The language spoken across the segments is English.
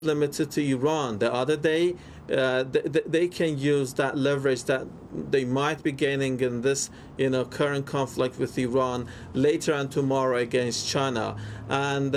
limited to Iran. The other day, they can use that leverage that they might be gaining in this, current conflict with Iran later and tomorrow against China. And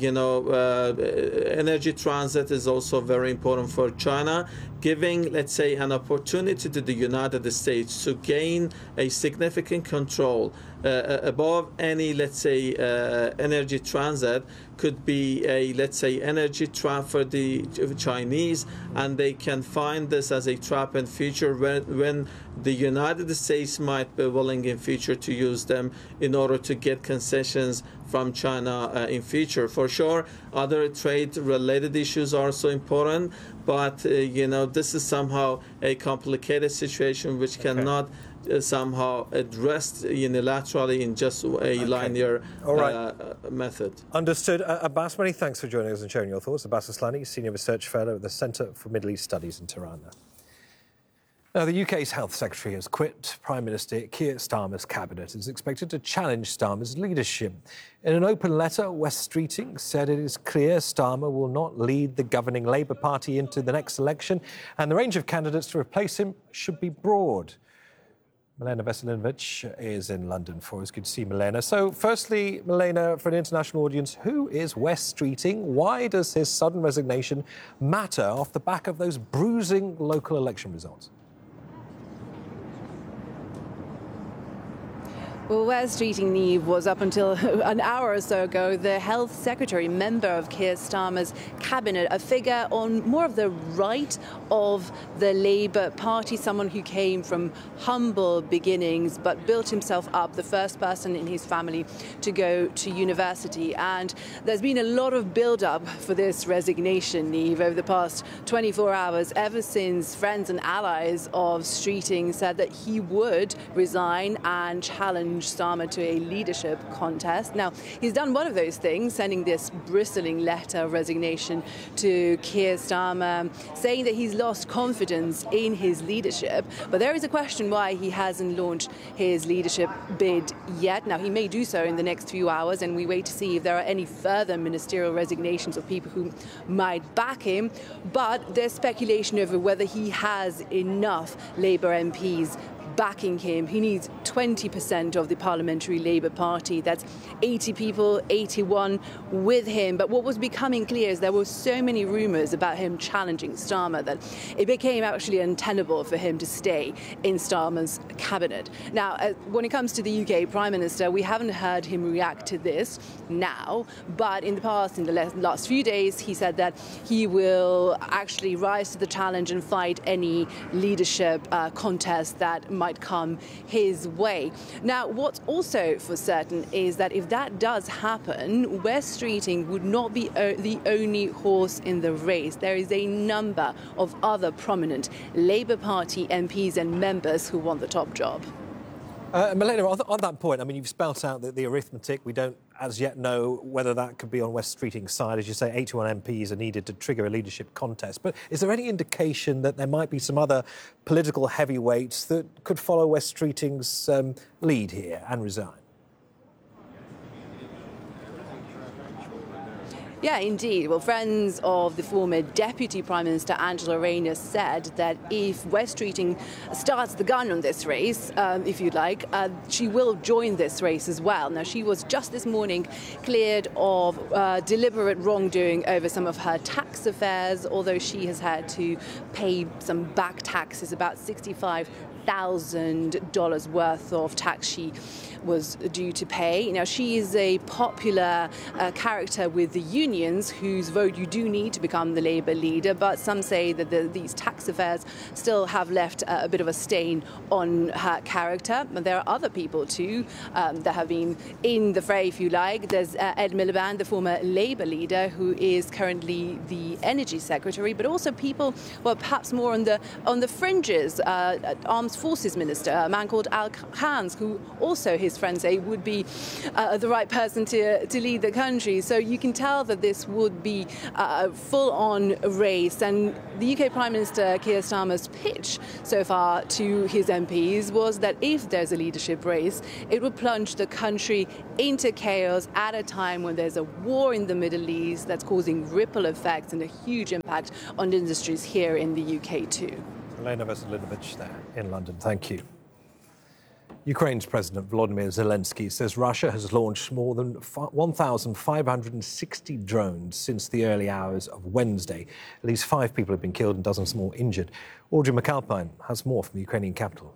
energy transit is also very important for China, giving, let's say, an opportunity to the United States to gain a significant control above any, let's say, energy transit. Could be a, let's say, energy trap for the Chinese, and they can find this as a trap in future when the United States might be willing in future to use them in order to get concessions from China in future. For sure, other trade-related issues are also important, but this is somehow a complicated situation which cannot somehow addressed unilaterally in just a linear method. Understood. Abbas, many thanks for joining us and sharing your thoughts. Abbas Aslani, Senior Research Fellow at the Centre for Middle East Studies in Tehran. Now, the UK's Health Secretary has quit. Prime Minister Keir Starmer's cabinet is expected to challenge Starmer's leadership. In an open letter, Wes Streeting said it is clear Starmer will not lead the governing Labour Party into the next election, and the range of candidates to replace him should be broad. Milena Veselinovic is in London for us. Good to see Milena. So, firstly, Milena, for an international audience, who is Wes Streeting? Why does his sudden resignation matter off the back of those bruising local election results? Well, Wes Streeting, Niamh, was up until an hour or so ago the Health Secretary, member of Keir Starmer's cabinet, a figure on more of the right of the Labour Party, someone who came from humble beginnings but built himself up, the first person in his family to go to university. And there's been a lot of build-up for this resignation, Niamh, over the past 24 hours, ever since friends and allies of Streeting said that he would resign and challenge Starmer to a leadership contest. Now, he's done one of those things, sending this bristling letter of resignation to Keir Starmer, saying that he's lost confidence in his leadership. But there is a question why he hasn't launched his leadership bid yet. Now, he may do so in the next few hours, and we wait to see if there are any further ministerial resignations of people who might back him. But there's speculation over whether he has enough Labour MPs backing him. He needs 20% of the Parliamentary Labour Party. That's 80 people, 81 with him. But what was becoming clear is there were so many rumours about him challenging Starmer that it became actually untenable for him to stay in Starmer's cabinet. Now, when it comes to the UK Prime Minister, we haven't heard him react to this now, but in the past, in the last few days, he said that he will actually rise to the challenge and fight any leadership contest that might come his way. Now, what's also for certain is that if that does happen, Wes Streeting would not be the only horse in the race. There is a number of other prominent Labour Party MPs and members who want the top job. Milena, on that point, I mean, you've spelt out the arithmetic. We don't as yet know whether that could be on Wes Streeting's side. As you say, 81 MPs are needed to trigger a leadership contest. But is there any indication that there might be some other political heavyweights that could follow Wes Streeting's lead here and resign? Yeah, indeed. Well, friends of the former Deputy Prime Minister Angela Rayner said that if Wes Streeting starts the gun on this race, if you'd like, she will join this race as well. Now, she was just this morning cleared of deliberate wrongdoing over some of her tax affairs, although she has had to pay some back taxes, about $65,000 worth of tax she was due to pay. Now, she is a popular character with the unions whose vote you do need to become the Labour leader, but some say that these tax affairs still have left a bit of a stain on her character. But there are other people too that have been in the fray, if you like. There's Ed Miliband, the former Labour leader, who is currently the Energy Secretary, but also people, well, perhaps more on the fringes. Armed Armed Forces Minister, a man called Al Hans, who also his friends say would be the right person to lead the country. So you can tell that this would be a full-on race. And the UK Prime Minister Keir Starmer's pitch so far to his MPs was that if there's a leadership race, it would plunge the country into chaos at a time when there's a war in the Middle East that's causing ripple effects and a huge impact on industries here in the UK too. Elena Veselinovich there in London. Thank you. Ukraine's President Volodymyr Zelensky says Russia has launched more than 1,560 drones since the early hours of Wednesday. At least 5 people have been killed and dozens more injured. Audrey McAlpine has more from the Ukrainian capital.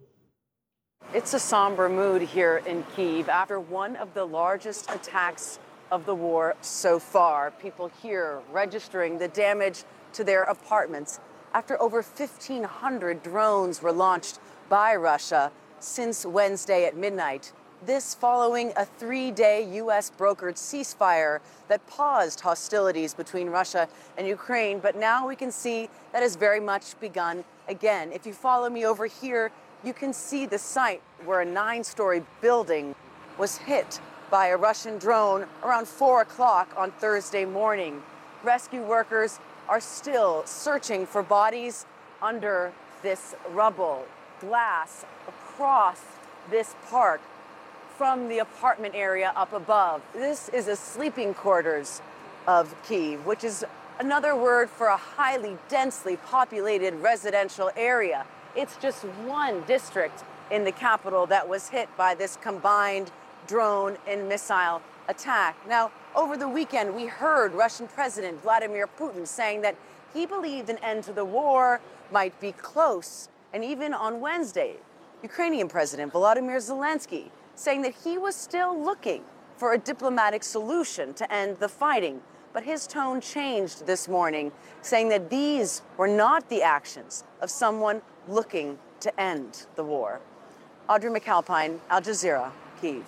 It's a somber mood here in Kyiv after one of the largest attacks of the war so far. People here registering the damage to their apartments after over 1,500 drones were launched by Russia since Wednesday at midnight. This following a 3-day U.S. brokered ceasefire that paused hostilities between Russia and Ukraine. But now we can see that has very much begun again. If you follow me over here, you can see the site where a 9-story building was hit by a Russian drone around 4 o'clock on Thursday morning. Rescue workers are still searching for bodies under this rubble. Glass across this park from the apartment area up above. This is a sleeping quarters of Kyiv, which is another word for a highly densely populated residential area. It's just one district in the capital that was hit by this combined drone and missile attack. Now, over the weekend, we heard Russian President Vladimir Putin saying that he believed an end to the war might be close. And even on Wednesday, Ukrainian President Volodymyr Zelensky saying that he was still looking for a diplomatic solution to end the fighting. But his tone changed this morning, saying that these were not the actions of someone looking to end the war. Audrey McAlpine, Al Jazeera, Kyiv.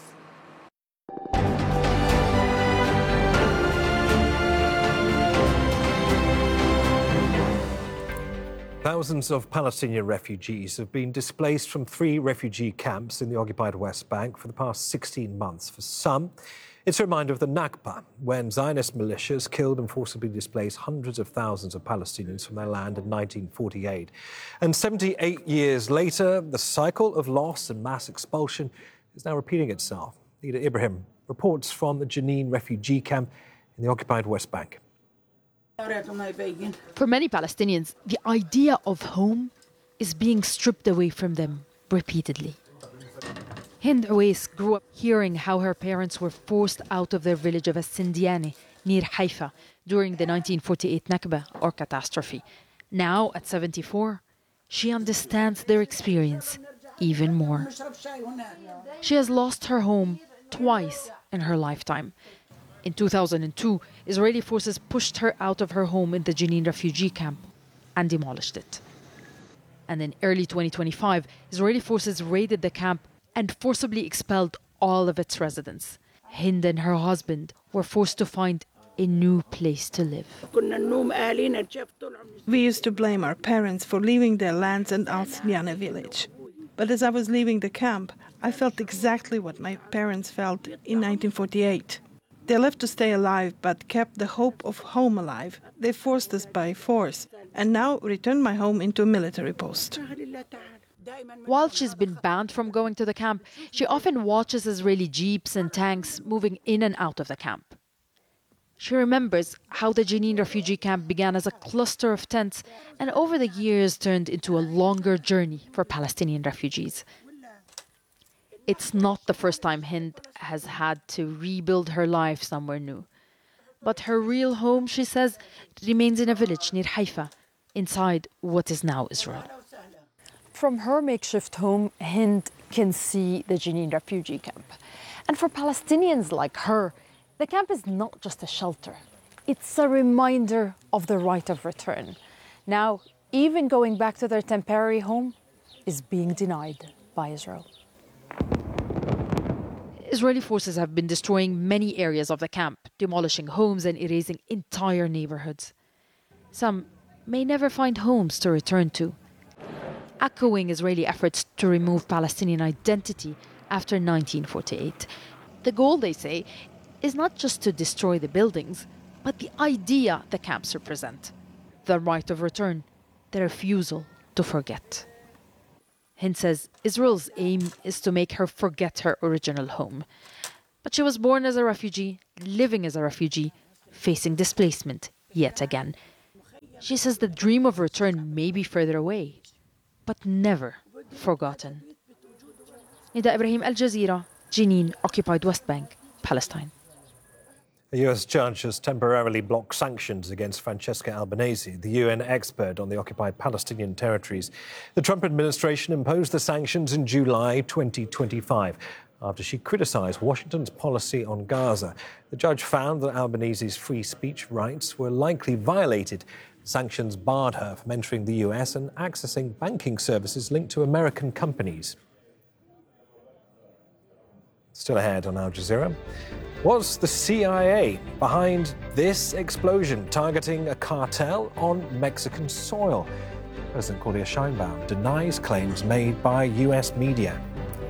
Thousands of Palestinian refugees have been displaced from 3 refugee camps in the occupied West Bank for the past 16 months. For some, it's a reminder of the Nakba, when Zionist militias killed and forcibly displaced hundreds of thousands of Palestinians from their land in 1948. And 78 years later, the cycle of loss and mass expulsion is now repeating itself. Nida Ibrahim reports from the Jenin refugee camp in the occupied West Bank. For many Palestinians, the idea of home is being stripped away from them repeatedly. Hind Uwais grew up hearing how her parents were forced out of their village of As-Sindiani near Haifa during the 1948 Nakba, or catastrophe. Now, at 74, she understands their experience even more. She has lost her home twice in her lifetime. In 2002, Israeli forces pushed her out of her home in the Jenin refugee camp and demolished it. And in early 2025, Israeli forces raided the camp and forcibly expelled all of its residents. Hind and her husband were forced to find a new place to live. We used to blame our parents for leaving their lands and Al-Sindiani village. But as I was leaving the camp, I felt exactly what my parents felt in 1948. They left to stay alive, but kept the hope of home alive. They forced us by force, and now returned my home into a military post. While she's been banned from going to the camp, she often watches Israeli jeeps and tanks moving in and out of the camp. She remembers how the Jenin refugee camp began as a cluster of tents and over the years turned into a longer journey for Palestinian refugees. It's not the first time Hind has had to rebuild her life somewhere new. But her real home, she says, remains in a village near Haifa, inside what is now Israel. From her makeshift home, Hind can see the Jenin refugee camp. And for Palestinians like her, the camp is not just a shelter. It's a reminder of the right of return. Now, even going back to their temporary home is being denied by Israel. Israeli forces have been destroying many areas of the camp, demolishing homes and erasing entire neighborhoods. Some may never find homes to return to. echoing Israeli efforts to remove Palestinian identity after 1948. The goal, they say, is not just to destroy the buildings, but the idea the camps represent. The right of return, the refusal to forget. Hind says Israel's aim is to make her forget her original home. But she was born as a refugee, living as a refugee, facing displacement yet again. She says the dream of return may be further away, but never forgotten. Nida Ibrahim, Al Jazeera, Jenin, occupied West Bank, Palestine. A US judge has temporarily blocked sanctions against Francesca Albanese, the UN expert on the occupied Palestinian territories. The Trump administration imposed the sanctions in July 2025 after she criticised Washington's policy on Gaza. The judge found that Albanese's free speech rights were likely violated. Sanctions barred her from entering the US and accessing banking services linked to American companies. Still ahead on Al Jazeera. Was the CIA behind this explosion targeting a cartel on Mexican soil? President Claudia Sheinbaum denies claims made by US media.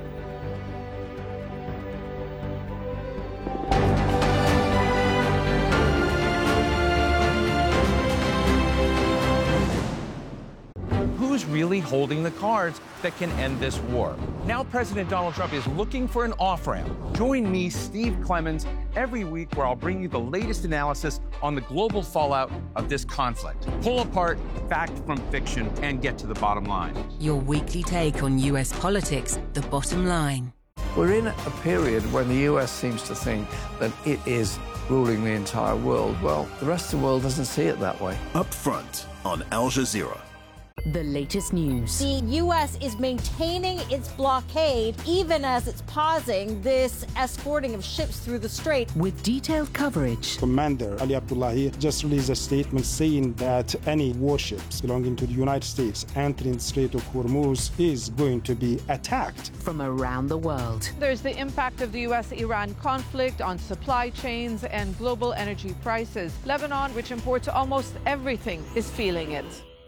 Who's really holding the cards that can end this war? Now President Donald Trump is looking for an off-ramp. Join me, Steve Clemons, every week where I'll bring you the latest analysis on the global fallout of this conflict. Pull apart fact from fiction and get to the bottom line. Your weekly take on US politics, The Bottom Line. We're in a period when the US seems to think that it is ruling the entire world. Well, the rest of the world doesn't see it that way. Up front on Al Jazeera. The latest news. The U.S. is maintaining its blockade even as it's pausing this escorting of ships through the strait. With detailed coverage. Commander Ali Abdullahi just released a statement saying that any warships belonging to the United States entering the Strait of Hormuz is going to be attacked. From around the world. There's the impact of the U.S.-Iran conflict on supply chains and global energy prices. Lebanon, which imports almost everything, is feeling it.